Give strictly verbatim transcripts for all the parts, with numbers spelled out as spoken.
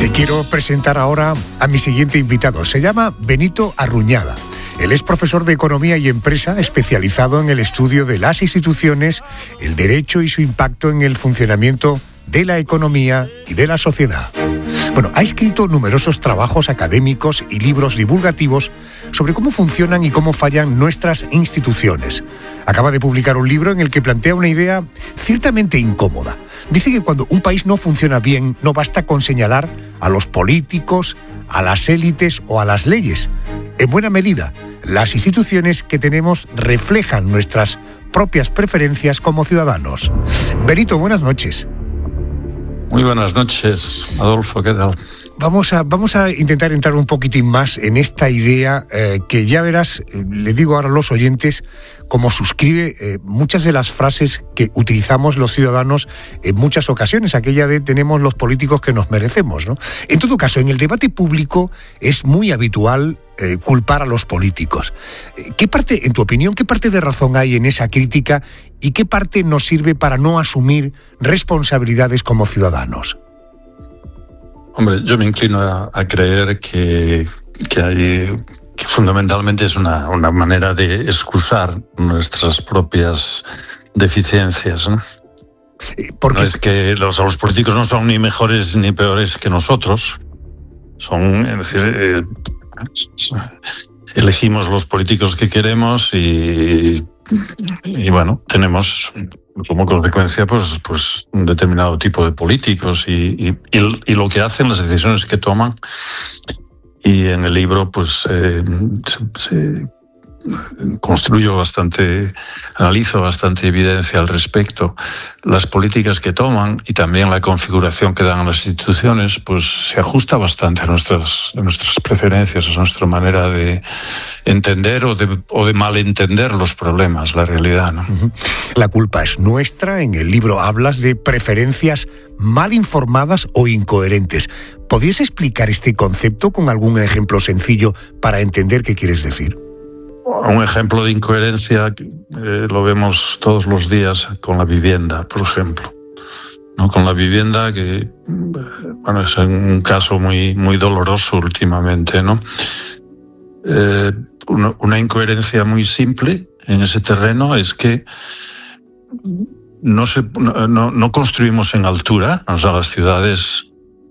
Te quiero presentar ahora a mi siguiente invitado. Se llama Benito Arruñada. Él es profesor de Economía y Empresa, especializado en el estudio de las instituciones, el derecho y su impacto en el funcionamiento de la economía y de la sociedad. Bueno, ha escrito numerosos trabajos académicos y libros divulgativos sobre cómo funcionan y cómo fallan nuestras instituciones. Acaba de publicar un libro en el que plantea una idea ciertamente incómoda. Dice que cuando un país no funciona bien, no basta con señalar a los políticos, a las élites o a las leyes. En buena medida, las instituciones que tenemos reflejan nuestras propias preferencias como ciudadanos. Benito, buenas noches. Muy buenas noches, Adolfo, ¿qué tal? Vamos a, vamos a intentar entrar un poquitín más en esta idea eh, que ya verás, eh, le digo ahora a los oyentes, como suscribe eh, muchas de las frases que utilizamos los ciudadanos en muchas ocasiones, aquella de tenemos los políticos que nos merecemos, ¿no? En todo caso, en el debate público es muy habitual eh, culpar a los políticos. ¿Qué parte, en tu opinión, qué parte de razón hay en esa crítica y qué parte nos sirve para no asumir responsabilidades como ciudadanos? Hombre, yo me inclino a, a creer que, que hay... que fundamentalmente es una, una manera de excusar nuestras propias deficiencias, ¿no? ¿Por qué? No es que los, los políticos no son ni mejores ni peores que nosotros. Son, es decir, eh, elegimos los políticos que queremos y, y bueno, tenemos como consecuencia pues, pues un determinado tipo de políticos y, y, y, y lo que hacen, las decisiones que toman. Y en el libro, pues, eh, se, se construyo bastante, analizo bastante evidencia al respecto. Las políticas que toman y también la configuración que dan a las instituciones, pues, se ajusta bastante a nuestras, a nuestras preferencias, a nuestra manera de entender o de, o de malentender los problemas, la realidad, ¿no? La culpa es nuestra. En el libro hablas de preferencias mal informadas o incoherentes. ¿Podrías explicar este concepto con algún ejemplo sencillo para entender qué quieres decir? Un ejemplo de incoherencia eh, lo vemos todos los días con la vivienda, por ejemplo. ¿No? Con la vivienda, que bueno, es un caso muy, muy doloroso últimamente, ¿no? Eh, una, una incoherencia muy simple en ese terreno es que no, se, no, no construimos en altura, o sea, las ciudades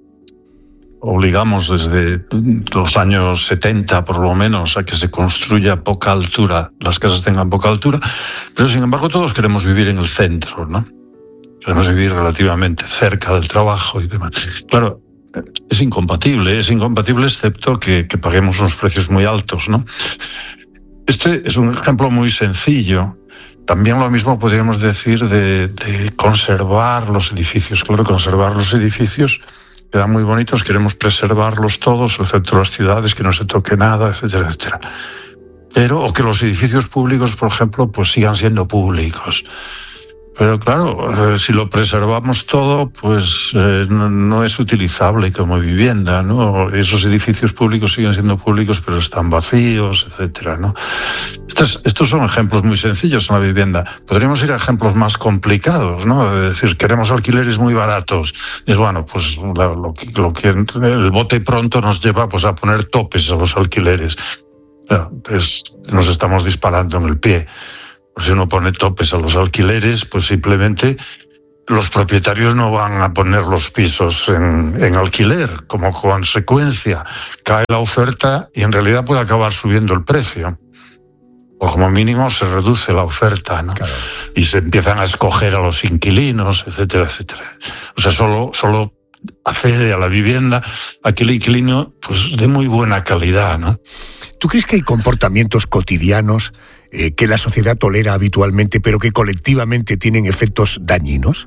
obligamos desde los años setenta, por lo menos, a que se construya a poca altura, las casas tengan poca altura, pero sin embargo todos queremos vivir en el centro, ¿no? Queremos vivir relativamente cerca del trabajo y demás. Claro, es incompatible, es incompatible excepto que, que paguemos unos precios muy altos, ¿no? Este es un ejemplo muy sencillo. También lo mismo podríamos decir de, de conservar los edificios. Claro, conservar los edificios quedan muy bonitos, queremos preservarlos todos, excepto las ciudades, que no se toque nada, etcétera, etcétera. Pero, o que los edificios públicos, por ejemplo, pues sigan siendo públicos. Pero claro, eh, si lo preservamos todo, pues eh, no, no es utilizable como vivienda, ¿no? Esos edificios públicos siguen siendo públicos, pero están vacíos, etcétera, ¿no? Estos, estos son ejemplos muy sencillos en la vivienda. Podríamos ir a ejemplos más complicados, ¿no? Es decir, queremos alquileres muy baratos. Y es bueno, pues lo, lo, lo que el bote pronto nos lleva pues a poner topes a los alquileres. Claro, es, nos estamos disparando en el pie. Si uno pone topes a los alquileres, pues simplemente los propietarios no van a poner los pisos en, en alquiler. Como consecuencia, cae la oferta y en realidad puede acabar subiendo el precio. O como mínimo se reduce la oferta, ¿no? Claro. Y se empiezan a escoger a los inquilinos, etcétera, etcétera. O sea, solo, solo accede a la vivienda aquel inquilino pues de muy buena calidad, ¿no? ¿Tú crees que hay comportamientos cotidianos eh, que la sociedad tolera habitualmente, pero que colectivamente tienen efectos dañinos?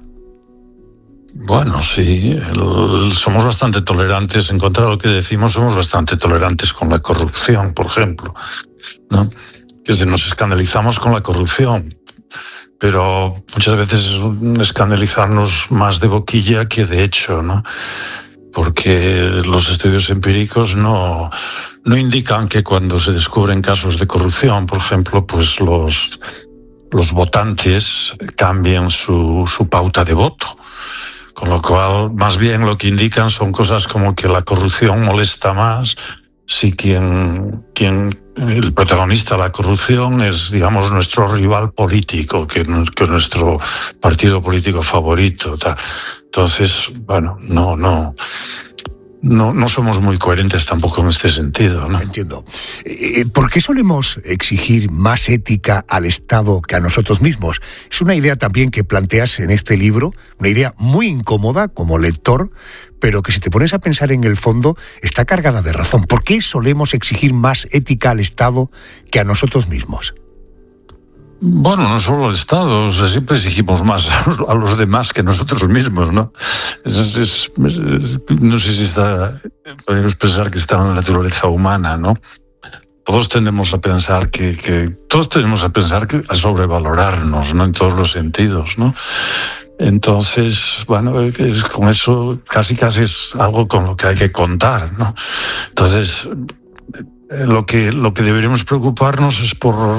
Bueno, sí, el, somos bastante tolerantes, en contra de lo que decimos, somos bastante tolerantes con la corrupción, por ejemplo, ¿no? Que es de, nos escandalizamos con la corrupción, pero muchas veces es un escandalizarnos más de boquilla que de hecho, ¿no? Porque los estudios empíricos no, no indican que cuando se descubren casos de corrupción, por ejemplo, pues los, los votantes cambien su, su pauta de voto. Con lo cual, más bien lo que indican son cosas como que la corrupción molesta más si quien, quien el protagonista de la corrupción es, digamos, nuestro rival político, que, que nuestro partido político favorito. Ta. Entonces, bueno, no, no. No, no somos muy coherentes tampoco en este sentido, ¿no? Entiendo. Eh, ¿Por qué solemos exigir más ética al Estado que a nosotros mismos? Es una idea también que planteas en este libro, una idea muy incómoda como lector, pero que si te pones a pensar en el fondo, está cargada de razón. ¿Por qué solemos exigir más ética al Estado que a nosotros mismos? Bueno, no solo al Estado, o sea, siempre exigimos más a los demás que nosotros mismos, ¿no? Es, es, es, no sé si está, podemos pensar que está en la naturaleza humana, ¿no? Todos tendemos a pensar que, que todos tenemos a pensar que a sobrevalorarnos, ¿no? En todos los sentidos, ¿no? Entonces, bueno, es, con eso casi casi es algo con lo que hay que contar, ¿no? Entonces, lo que lo que deberíamos preocuparnos es por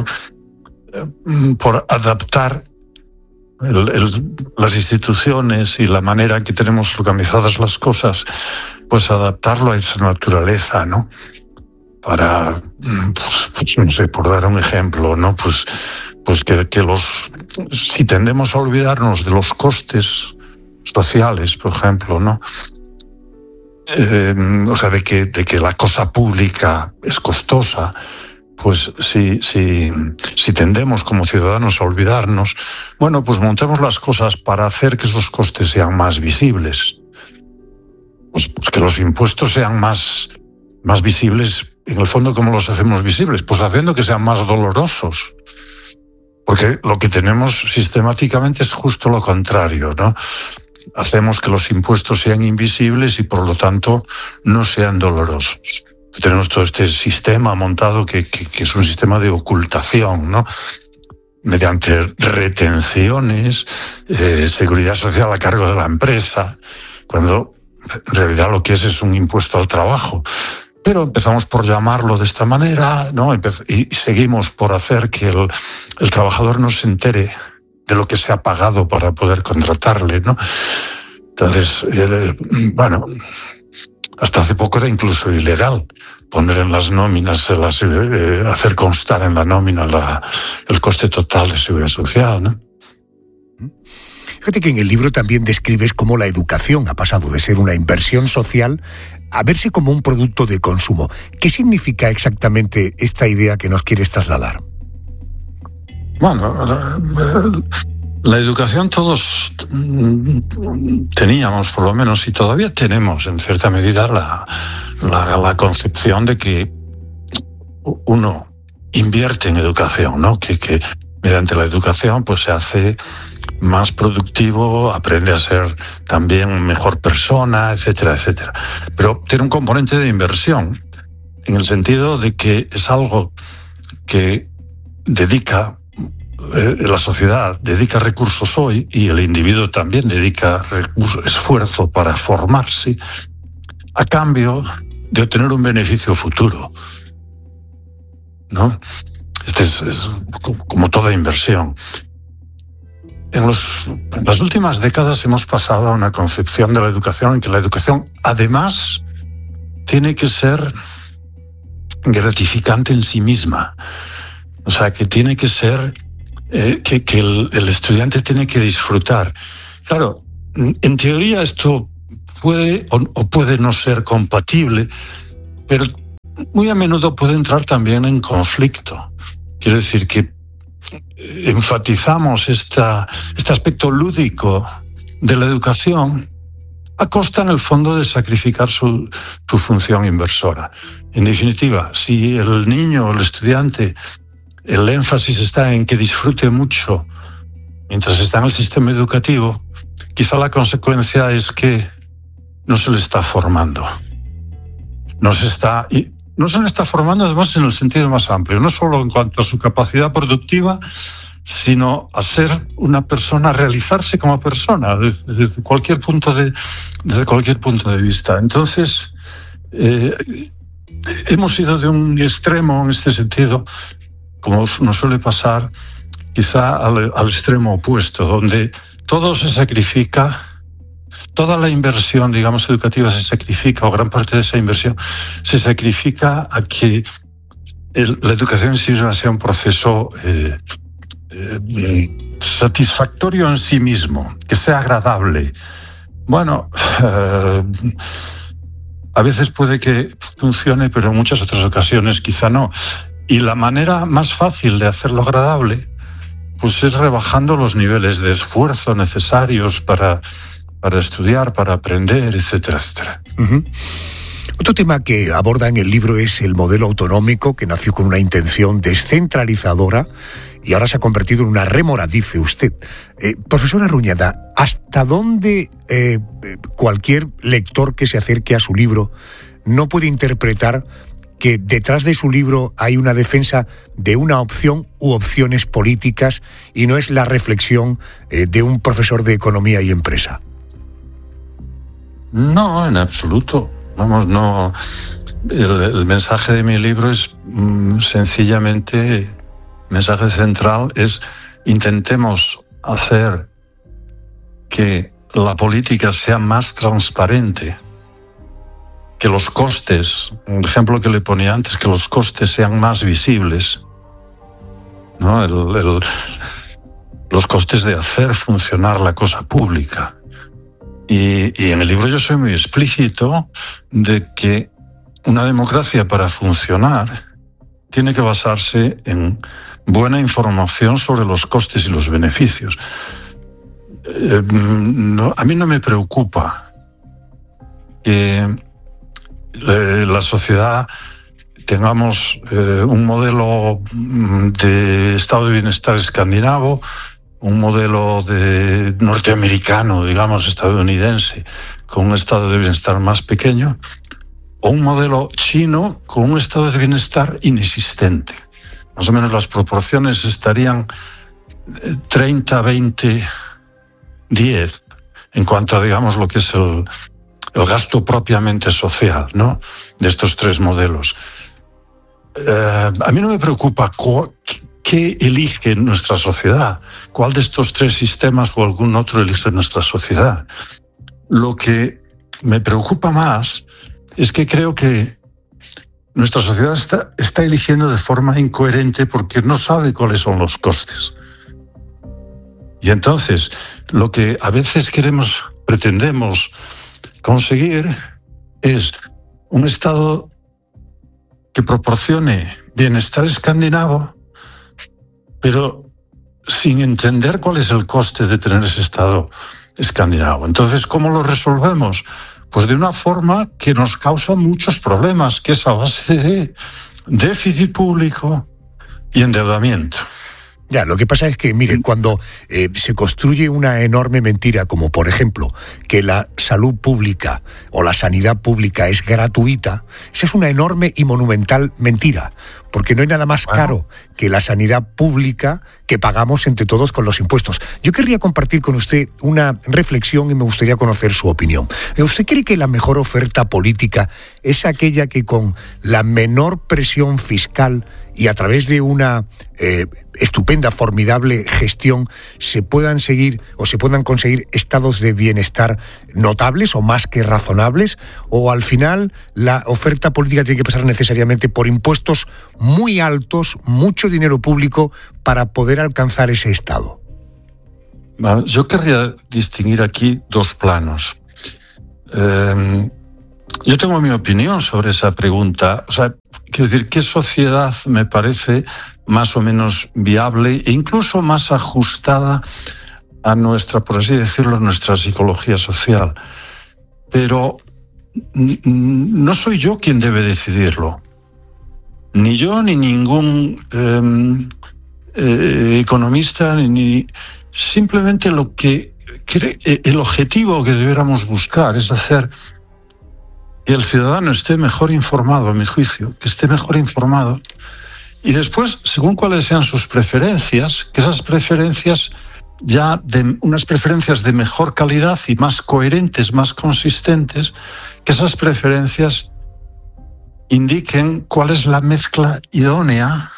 por adaptar el, el, las instituciones y la manera en que tenemos organizadas las cosas, pues adaptarlo a esa naturaleza, ¿no? Para, pues, pues no sé, por dar un ejemplo, ¿no? Pues, pues que, que los, si tendemos a olvidarnos de los costes sociales, por ejemplo, ¿no? Eh, o sea, de que, de que la cosa pública es costosa, pues si, si, si tendemos como ciudadanos a olvidarnos, bueno, pues montemos las cosas para hacer que esos costes sean más visibles. Pues, pues que los impuestos sean más, más visibles, en el fondo, ¿cómo los hacemos visibles? Pues haciendo que sean más dolorosos. Porque lo que tenemos sistemáticamente es justo lo contrario, ¿no? Hacemos que los impuestos sean invisibles y, por lo tanto, no sean dolorosos. Tenemos todo este sistema montado que, que, que es un sistema de ocultación, ¿no? Mediante retenciones, eh, seguridad social a cargo de la empresa, cuando en realidad lo que es es un impuesto al trabajo. Pero empezamos por llamarlo de esta manera, ¿no? Y seguimos por hacer que el, el trabajador no se entere de lo que se ha pagado para poder contratarle, ¿no? Entonces, eh, bueno, hasta hace poco era incluso ilegal poner en las nóminas, las, eh, hacer constar en la nómina la, el coste total de seguridad social, ¿no? Fíjate que en el libro también describes cómo la educación ha pasado de ser una inversión social a verse como un producto de consumo. ¿Qué significa exactamente esta idea que nos quieres trasladar? Bueno, la, la educación todos teníamos, por lo menos, y todavía tenemos en cierta medida la, la, la concepción de que uno invierte en educación, ¿no? Que, que mediante la educación pues se hace más productivo, aprende a ser también mejor persona, etcétera, etcétera. Pero tiene un componente de inversión, en el sentido de que es algo que dedica, eh, la sociedad dedica recursos hoy y el individuo también dedica recursos, esfuerzo para formarse a cambio de obtener un beneficio futuro, ¿no? Este es, es como toda inversión. En, los, en las últimas décadas hemos pasado a una concepción de la educación en que la educación, además, tiene que ser gratificante en sí misma. O sea, que tiene que ser, eh, que, que el, el estudiante tiene que disfrutar. Claro, en teoría esto puede o, o puede no ser compatible, pero muy a menudo puede entrar también en conflicto. Quiero decir que enfatizamos esta, este aspecto lúdico de la educación a costa, en el fondo, de sacrificar su, su función inversora. En definitiva, si el niño o el estudiante, el énfasis está en que disfrute mucho mientras está en el sistema educativo, quizá la consecuencia es que no se le está formando. No se está... Y, No se le está formando, además, en el sentido más amplio, no solo en cuanto a su capacidad productiva, sino a ser una persona, a realizarse como persona, desde cualquier punto de, desde cualquier punto de vista. Entonces, eh, hemos ido de un extremo en este sentido, como nos suele pasar, quizá al, al extremo opuesto, donde todo se sacrifica toda la inversión, digamos, educativa se sacrifica, o gran parte de esa inversión se sacrifica a que el, la educación en sí misma sea un proceso eh, eh, satisfactorio en sí mismo, que sea agradable. Bueno, eh, a veces puede que funcione, pero en muchas otras ocasiones quizá no. Y la manera más fácil de hacerlo agradable, pues es rebajando los niveles de esfuerzo necesarios para, para estudiar, para aprender, etcétera, etcétera. Uh-huh. Otro tema que aborda en el libro es el modelo autonómico, que nació con una intención descentralizadora y ahora se ha convertido en una rémora, dice usted. Eh, profesor Arruñada, ¿hasta dónde eh, cualquier lector que se acerque a su libro no puede interpretar que detrás de su libro hay una defensa de una opción u opciones políticas y no es la reflexión eh, de un profesor de economía y empresa? No, en absoluto. Vamos, no. El, el mensaje de mi libro es mmm, sencillamente, el mensaje central es: intentemos hacer que la política sea más transparente, que los costes, el ejemplo que le ponía antes, que los costes sean más visibles, ¿no? El, el, los costes de hacer funcionar la cosa pública. Y, y en el libro yo soy muy explícito de que una democracia, para funcionar, tiene que basarse en buena información sobre los costes y los beneficios. Eh, no, a mí no me preocupa que eh, la sociedad tengamos eh, un modelo de estado de bienestar escandinavo, un modelo de norteamericano, digamos, estadounidense, con un estado de bienestar más pequeño, o un modelo chino con un estado de bienestar inexistente. Más o menos las proporciones estarían treinta, veinte, diez, en cuanto a, digamos, lo que es el, el gasto propiamente social, ¿no?, de estos tres modelos. Eh, a mí no me preocupa cu- qué elige nuestra sociedad, cuál de estos tres sistemas o algún otro elige nuestra sociedad. Lo que me preocupa más es que creo que nuestra sociedad está, está eligiendo de forma incoherente porque no sabe cuáles son los costes. Y entonces, lo que a veces queremos, pretendemos conseguir es un Estado que proporcione bienestar escandinavo, pero sin entender cuál es el coste de tener ese Estado escandinavo. Entonces, ¿cómo lo resolvemos? Pues de una forma que nos causa muchos problemas, que es a base de déficit público y endeudamiento. Ya, lo que pasa es que, mire, cuando eh, se construye una enorme mentira, como por ejemplo que la salud pública o la sanidad pública es gratuita, esa es una enorme y monumental mentira, porque no hay nada más caro que la sanidad pública que pagamos entre todos con los impuestos. Yo querría compartir con usted una reflexión y me gustaría conocer su opinión. ¿Usted cree que la mejor oferta política es aquella que con la menor presión fiscal y a través de una eh, estupenda, formidable gestión se puedan seguir o se puedan conseguir estados de bienestar notables o más que razonables? ¿O al final la oferta política tiene que pasar necesariamente por impuestos muy altos, mucho dinero público para poder alcanzar ese estado? Yo querría distinguir aquí dos planos. Eh, yo tengo mi opinión sobre esa pregunta. O sea, quiero decir, ¿qué sociedad me parece más o menos viable e incluso más ajustada a nuestra, por así decirlo, nuestra psicología social? Pero n- no soy yo quien debe decidirlo. Ni yo ni ningún eh, eh, economista, ni, ni simplemente lo que cre- el objetivo que debiéramos buscar es hacer que el ciudadano esté mejor informado, a mi juicio, que esté mejor informado, y después, según cuáles sean sus preferencias, que esas preferencias ya de unas preferencias de mejor calidad y más coherentes, más consistentes, que esas preferencias indiquen cuál es la mezcla idónea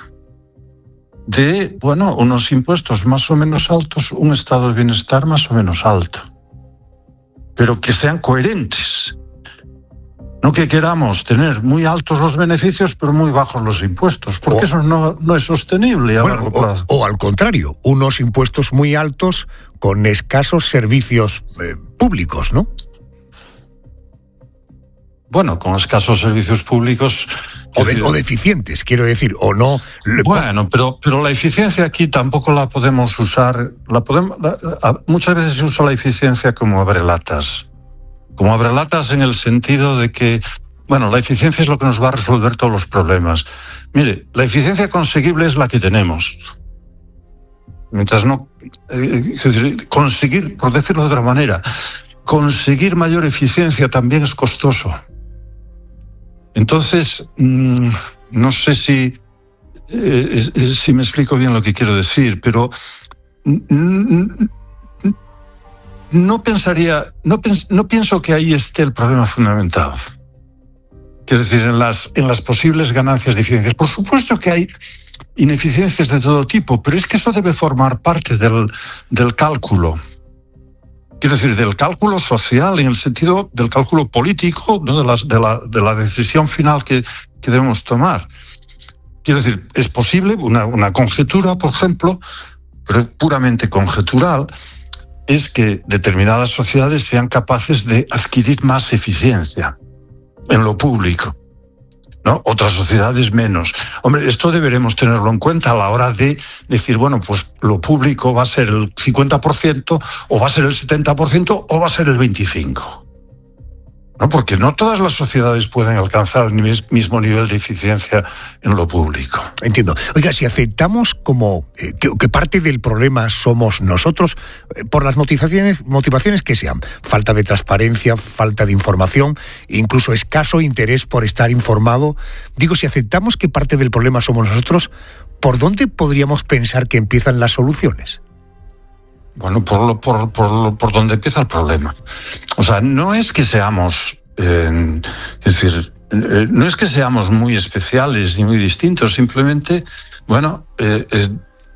de, bueno, unos impuestos más o menos altos, un estado de bienestar más o menos alto. pero que sean coherentes. No que queramos tener muy altos los beneficios, pero muy bajos los impuestos, porque o, eso no, no es sostenible a bueno, largo plazo. O, o al contrario, unos impuestos muy altos con escasos servicios eh, públicos, ¿no? Bueno, con escasos servicios públicos... O, de, decir, o deficientes, quiero decir, o no... Bueno, pero, pero la eficiencia aquí tampoco la podemos usar... La podemos, la, la, muchas veces se usa la eficiencia como abrelatas. Como abrelatas en el sentido de que, bueno, la eficiencia es lo que nos va a resolver todos los problemas. Mire, la eficiencia conseguible es la que tenemos. Mientras no... Eh, es decir, conseguir, por decirlo de otra manera, conseguir mayor eficiencia también es costoso. Entonces, mmm, no sé si, eh, si me explico bien lo que quiero decir, pero... Mm, No pensaría, no, pens, no pienso que ahí esté el problema fundamental. Quiero decir, en las, en las posibles ganancias de eficiencias. Por supuesto que hay ineficiencias de todo tipo, pero es que eso debe formar parte del, del cálculo. Quiero decir, del cálculo social, en el sentido del cálculo político, ¿no? de, las, de, la, de la decisión final que, que debemos tomar. Quiero decir, es posible una, una conjetura, por ejemplo, pero puramente conjetural, es que determinadas sociedades sean capaces de adquirir más eficiencia en lo público, ¿no? Otras sociedades menos. Hombre, esto deberemos tenerlo en cuenta a la hora de decir, bueno, pues lo público va a ser el cincuenta por ciento, o va a ser el setenta por ciento, o va a ser el veinticinco por ciento. ¿No? Porque no todas las sociedades pueden alcanzar el mismo nivel de eficiencia en lo público. Entiendo. Oiga, si aceptamos como eh, que, que parte del problema somos nosotros, eh, por las motivaciones, motivaciones que sean, falta de transparencia, falta de información, incluso escaso interés por estar informado, digo, si aceptamos que parte del problema somos nosotros, ¿por dónde podríamos pensar que empiezan las soluciones? Bueno, por lo, por, por, lo, por donde empieza el problema. O sea, no es que seamos, eh, es decir, eh, no es que seamos muy especiales y muy distintos, simplemente, bueno, eh, eh,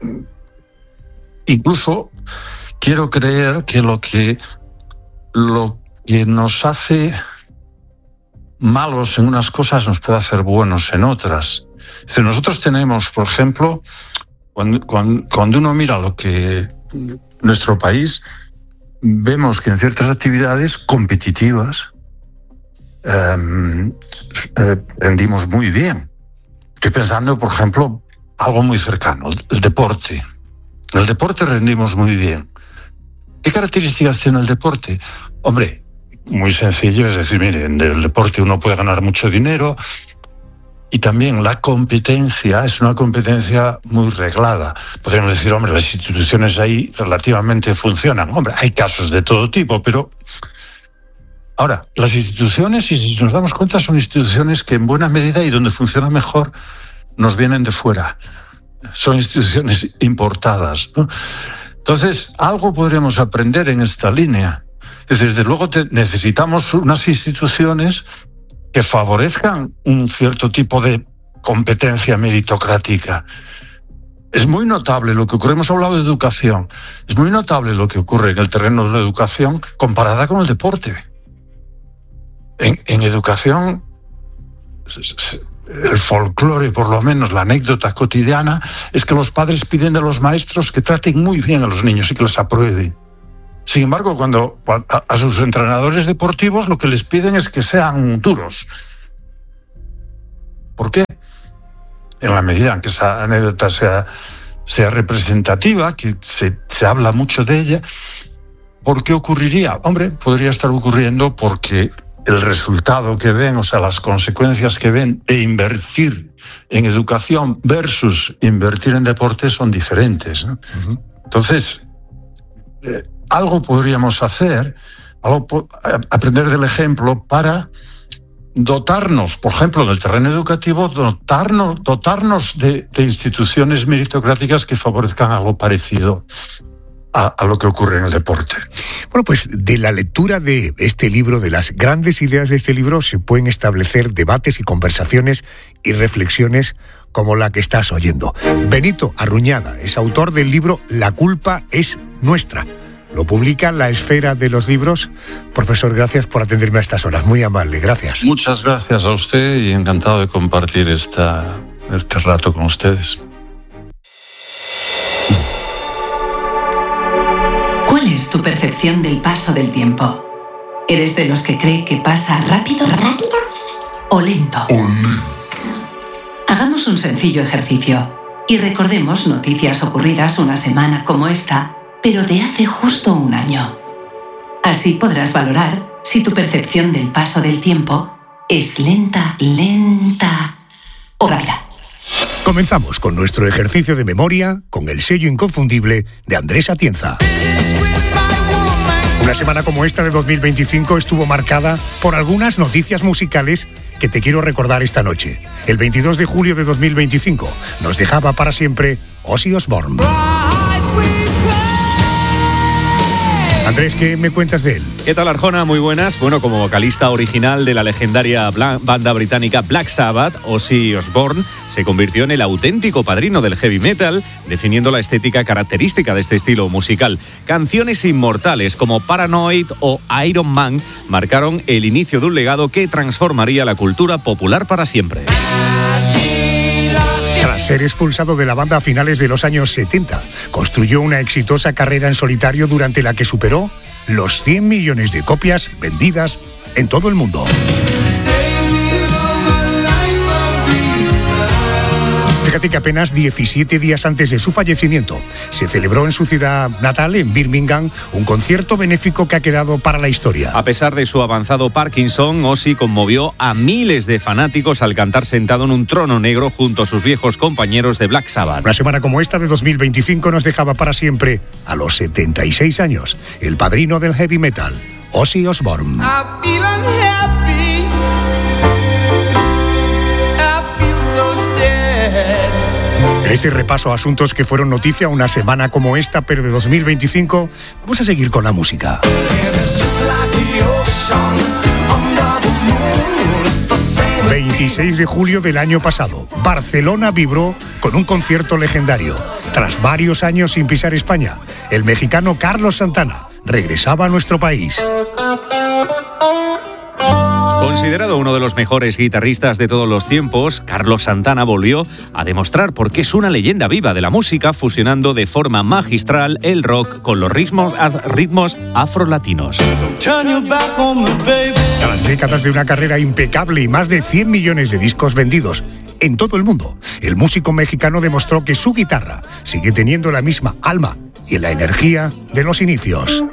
incluso quiero creer que lo que lo que nos hace malos en unas cosas nos puede hacer buenos en otras. Es decir, nosotros tenemos, por ejemplo, cuando, cuando, cuando uno mira lo que nuestro país, vemos que en ciertas actividades competitivas eh, eh, rendimos muy bien. Estoy pensando, por ejemplo, algo muy cercano, el deporte. En el deporte rendimos muy bien. ¿Qué características tiene el deporte? Hombre, muy sencillo, es decir, mire, en el deporte uno puede ganar mucho dinero, y también la competencia es una competencia muy reglada. Podríamos decir, hombre, las instituciones ahí relativamente funcionan. Hombre, hay casos de todo tipo, pero... Ahora, las instituciones, y si nos damos cuenta, son instituciones que en buena medida y donde funcionan mejor, nos vienen de fuera. Son instituciones importadas, ¿no? Entonces, algo podremos aprender en esta línea. Desde luego te, necesitamos unas instituciones que favorezcan un cierto tipo de competencia meritocrática. Es muy notable lo que ocurre, hemos hablado de educación, es muy notable lo que ocurre en el terreno de la educación comparada con el deporte. En, en educación, el folclore, por lo menos la anécdota cotidiana, es que los padres piden de los maestros que traten muy bien a los niños y que los aprueben. Sin embargo, cuando a, a sus entrenadores deportivos lo que les piden es que sean duros. ¿Por qué? En la medida en que esa anécdota sea, sea representativa, que se, se habla mucho de ella, ¿por qué ocurriría? Hombre, podría estar ocurriendo porque el resultado que ven, o sea, las consecuencias que ven de invertir en educación versus invertir en deporte son diferentes, ¿no? Uh-huh. Entonces, eh, algo podríamos hacer, algo po- aprender del ejemplo para dotarnos, por ejemplo, del terreno educativo, dotarnos, dotarnos de, de instituciones meritocráticas que favorezcan algo parecido a, a lo que ocurre en el deporte. Bueno, pues de la lectura de este libro, de las grandes ideas de este libro, se pueden establecer debates y conversaciones y reflexiones como la que estás oyendo. Benito Arruñada es autor del libro La culpa es nuestra. lo publica La Esfera de los Libros. Profesor, gracias por atenderme a estas horas, muy amable, gracias. Muchas gracias a usted y encantado de compartir esta, este rato con ustedes. ¿Cuál es tu percepción del paso del tiempo? ¿Eres de los que cree que pasa rápido, rápido o lento? Hagamos un sencillo ejercicio y recordemos noticias ocurridas una semana como esta, pero de hace justo un año. Así podrás valorar si tu percepción del paso del tiempo es lenta, lenta o rápida. Comenzamos con nuestro ejercicio de memoria con el sello inconfundible de Andrés Atienza. Una semana como esta de dos mil veinticinco estuvo marcada por algunas noticias musicales que te quiero recordar esta noche. El veintidós de julio de dos mil veinticinco nos dejaba para siempre Ozzy Osbourne. Andrés, ¿qué me cuentas de él? ¿Qué tal, Arjona? Muy buenas. Bueno, como vocalista original de la legendaria banda británica Black Sabbath, Ozzy Osbourne se convirtió en el auténtico padrino del heavy metal, definiendo la estética característica de este estilo musical. Canciones inmortales como Paranoid o Iron Man marcaron el inicio de un legado que transformaría la cultura popular para siempre. Tras ser expulsado de la banda a finales de los años setenta, construyó una exitosa carrera en solitario durante la que superó los cien millones de copias vendidas en todo el mundo. Fíjate que apenas diecisiete días antes de su fallecimiento se celebró en su ciudad natal, en Birmingham, un concierto benéfico que ha quedado para la historia. A pesar de su avanzado Parkinson, Ozzy conmovió a miles de fanáticos al cantar sentado en un trono negro junto a sus viejos compañeros de Black Sabbath. Una semana como esta de dos mil veinticinco nos dejaba para siempre, a los setenta y seis años, el padrino del heavy metal, Ozzy Osbourne. En este repaso a asuntos que fueron noticia una semana como esta, pero de dos mil veinticinco, vamos a seguir con la música. veintiséis de julio del año pasado, Barcelona vibró con un concierto legendario. Tras varios años sin pisar España, el mexicano Carlos Santana regresaba a nuestro país. Considerado uno de los mejores guitarristas de todos los tiempos, Carlos Santana volvió a demostrar por qué es una leyenda viva de la música, fusionando de forma magistral el rock con los ritmos, ritmos afrolatinos. Tras décadas de una carrera impecable y más de cien millones de discos vendidos en todo el mundo, el músico mexicano demostró que su guitarra sigue teniendo la misma alma y la energía de los inicios.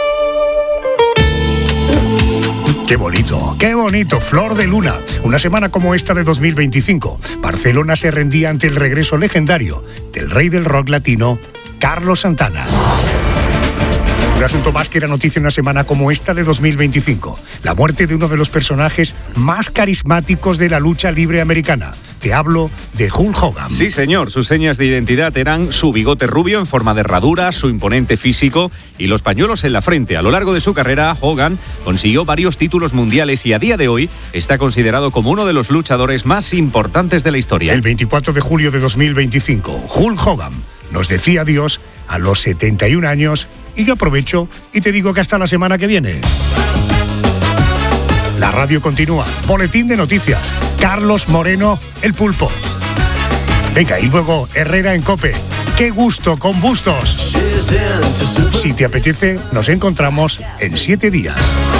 ¡Qué bonito! ¡Qué bonito! Flor de Luna. Una semana como esta de dos mil veinticinco, Barcelona se rendía ante el regreso legendario del rey del rock latino, Carlos Santana. Un asunto más que era noticia una semana como esta de dos mil veinticinco. La muerte de uno de los personajes más carismáticos de la lucha libre americana. Te hablo de Hulk Hogan. Sí, señor. Sus señas de identidad eran su bigote rubio en forma de herradura, su imponente físico y los pañuelos en la frente. A lo largo de su carrera, Hogan consiguió varios títulos mundiales y a día de hoy está considerado como uno de los luchadores más importantes de la historia. El veinticuatro de julio de dos mil veinticinco, Hulk Hogan nos decía adiós a los setenta y un años y yo aprovecho y te digo que hasta la semana que viene. La radio continúa. Boletín de noticias. Carlos Moreno, el Pulpo. Venga, y luego Herrera en COPE. ¡Qué gusto con Bustos! Si te apetece, nos encontramos en siete días.